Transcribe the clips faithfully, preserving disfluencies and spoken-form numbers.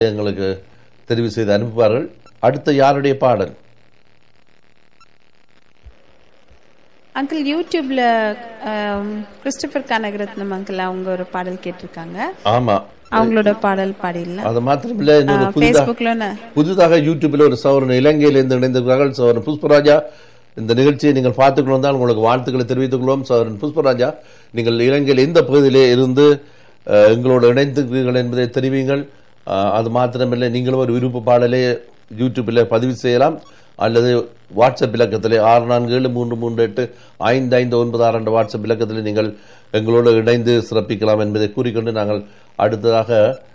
எங்களுக்கு தெரிவு செய்து அனுப்புவார்கள். அடுத்த யாருடைய பாடல்? அங்கிள் யூடியூப்ல கிறிஸ்டபர் கனகரத்னம் அங்கிள் அவங்க ஒரு பாடல் கேட்டிருக்காங்க. ஆமா, அவங்களோட பாடல் பாடிடலாம். அது மாத்திரமில்ல, இன்னொரு புதிதாக புதிதாக யூடியூப்ல ஒரு சவரன் இலங்கையிலிருந்து இணைந்திருக்கிறார்கள். சவரன் புஷ்பராஜா, இந்த நிகழ்ச்சியை நீங்கள் பார்த்துக் கொண்டால் உங்களுக்கு வாழ்த்துக்களை தெரிவித்துக் கொள்வோம். சவரன் புஷ்பராஜா, நீங்கள் இலங்கையில் எந்த பகுதியிலே இருந்து எங்களோடு இணைந்திருக்கிறீர்கள் என்பதை தெரிவிங்கள். அது மாத்திரமில்லை, நீங்களும் ஒரு விருப்ப பாடலை யூடியூப்பில் பதிவு செய்யலாம் அல்லது வாட்ஸ்அப் இலக்கத்திலே ஆறு நான்கு ஏழு மூன்று மூன்று எட்டு ஐந்து ஐந்து ஒன்பது ஆறு என்ற வாட்ஸ்அப் இலக்கத்தில் நீங்கள் எங்களோடு இணைந்து சிறப்பிக்கலாம் என்பதை கூறிக்கொண்டு நாங்கள் அடுத்ததாக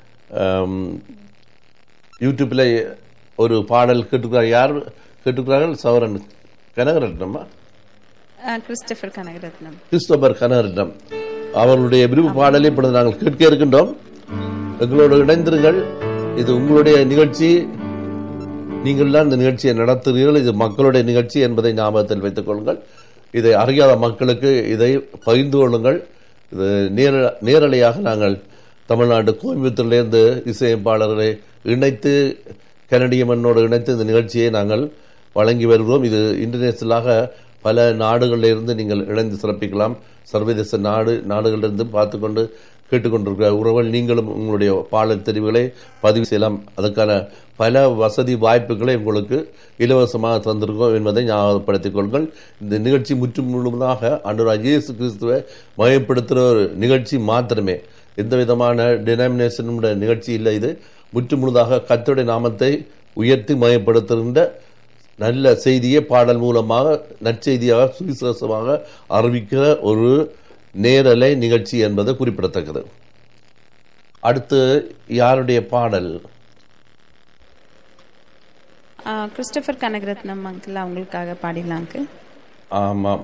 யூடியூப்பில் ஒரு பாடல் கேட்டுக்கிறார். யார் கேட்டுக்கிறார்கள்? சவரன் கனகரட்னமா? கிறிஸ்டபர் கனகரட்னம். கிறிஸ்டபர் கனகரட்னம் அவர்களுடைய விருப்ப பாடலை இப்பொழுது நாங்கள் கேட்க இருக்கின்றோம். எங்களோடு இணைந்திருங்கள். இது உங்களுடைய நிகழ்ச்சி, நீங்கள் தான் இந்த நிகழ்ச்சியை நடத்துகிறீர்கள். இது மக்களுடைய நிகழ்ச்சி என்பதை ஞாபகத்தில் வைத்துக் கொள்ளுங்கள். இதை அறியாத மக்களுக்கு இதை பகிர்ந்து கொள்ளுங்கள். இது நேர நேரலையாக நாங்கள் தமிழ்நாடு கோயம்புத்தூரிலிருந்து இசையமைப்பாளர்களை இணைத்து கனடிய மண்ணோடு இணைத்து இந்த நிகழ்ச்சியை நாங்கள் வழங்கி வருகிறோம். இது இன்டர்நேஷனலாக பல நாடுகளிலிருந்து நீங்கள் இணைந்து சிறப்பிக்கலாம். சர்வதேச நாடு நாடுகளிலிருந்து பார்த்துக்கொண்டு கேட்டுக்கொண்டிருக்கிற உறவுகள், நீங்களும் உங்களுடைய பாடல் தெரிவுகளை பதிவு செய்யலாம். அதற்கான பல வசதி வாய்ப்புகளை உங்களுக்கு இலவசமாக தந்திருக்கோம் என்பதை ஞாபகப்படுத்திக் கொள்ளுங்கள். இந்த நிகழ்ச்சி முற்றும் முழுவதாக ஆண்டவராகிய இயேசு கிறிஸ்துவை மயப்படுத்துகிற ஒரு நிகழ்ச்சி மாத்திரமே, எந்த விதமான டினாமினேஷனுடைய நிகழ்ச்சி இல்லை. இது முற்று முழுதாக கர்த்தருடைய நாமத்தை உயர்த்தி மயப்படுத்துகின்ற நல்ல செய்தியை பாடல் மூலமாக நற்செய்தியாக சுவிசேஷமாக அறிவிக்கிற ஒரு நேரலை நிகழ்ச்சி என்பது குறிப்பிடத்தக்கது. அடுத்து யாருடைய பாடல்? கிறிஸ்டபர் கனகரத்னம் அங்கிள், அவங்களுக்காக பாடிடலாம். ஆமாம்,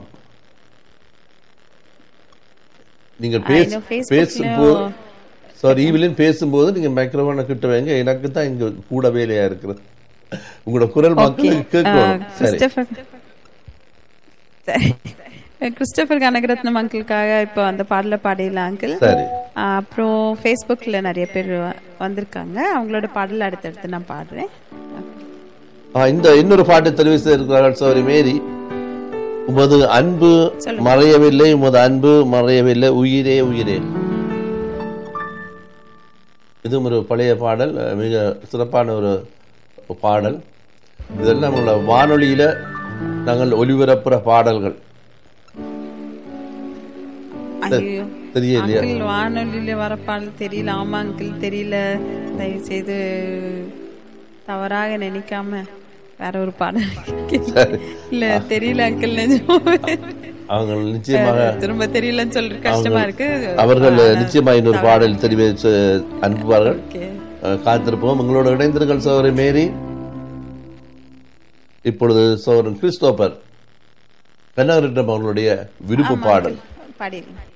நீங்கள் பேசும்போது சாரி ஈவிலின் பேசும்போது நீங்க மைக்ரோஃபோனை கிட்ட வைங்க. எனக்கு தான் இங்க கூட வேலையா இருக்கிறது. உங்களோட குரல் மக்களுக்கு கேட்கணும். கிறிஸ்டபர் கனகரத்னம் அங்கிளுக்காக இப்போ அந்த பாடல பாடிடலாம் அங்கிள். அப்புறம் ஃபேஸ்புக்ல நிறைய பேர் வந்திருக்காங்க, அவங்களோட பாடல் அடுத்தடுத்து நான் பாடுறேன். இந்த இன்னொரு பாட்டு தெரிவித்திருக்கிறார்கள் சௌரி மேரி. உமது அன்பு மறையவில்லை, உமது அன்பு மறையவில்லை, உயிரே உயிரே. இதுவும் ஒரு பழைய பாடல், மிக சிறப்பான ஒரு பாடல். இதெல்லாம் நம்மளோட வானொலியில நாங்கள் ஒலிபரப்புற பாடல்கள். தெரியலையா? வானொலியில வர பாடல் தெரியல. ஆமா அங்கிள், தெரியல. தயவு செய்து தவறாக நினைக்காம வேற ஒரு பாடல் இல்ல தெரியல அங்கிள். அவங்க நிச்சயமாக திரும்ப தெரியலன்னு சொல்ற கஷ்டமா இருக்கு. அவர்கள் நிச்சயமாக இன்னொரு பாடல் தெரிவித்து அனுப்புவார்கள். காத்திருப்போம். உங்களோட இணைந்திருங்கள் சகோதரி மேரி. இப்பொழுது சகோதரன் கிறிஸ்டோபர் கனகரட்னம் அவர்களுடைய விருப்ப பாடல் பாடிடுங்க.